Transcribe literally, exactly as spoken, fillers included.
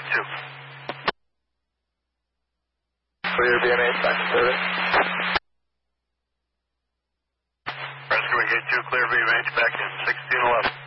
two. Clear B M H back to service. Rescue Gate two, clear B M H back in sixteen eleven.